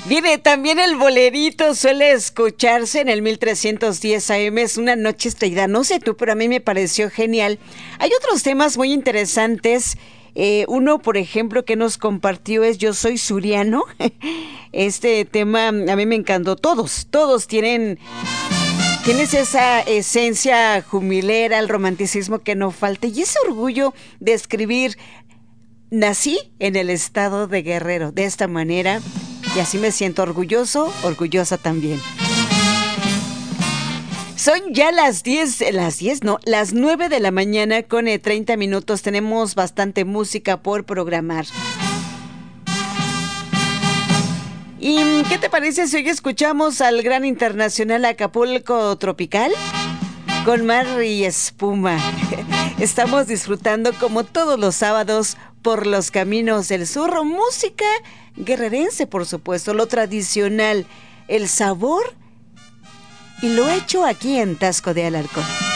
Viene también el bolerito, suele escucharse en el 1310 AM, es una noche estrellada, no sé tú, pero a mí me pareció genial. Hay otros temas muy interesantes, uno por ejemplo que nos compartió es Yo Soy Suriano, este tema a mí me encantó, todos tienes esa esencia jumilera, el romanticismo que no falta y ese orgullo de escribir, nací en el estado de Guerrero, de esta manera. Y así me siento orgullosa también. Son ya las 9 de la mañana con 30 minutos. Tenemos bastante música por programar. ¿Y qué te parece si hoy escuchamos al gran internacional Acapulco Tropical? Con mar y espuma. Estamos disfrutando como todos los sábados por los caminos del sur. Música guerrerense, por supuesto, lo tradicional, el sabor y lo hecho aquí en Taxco de Alarcón.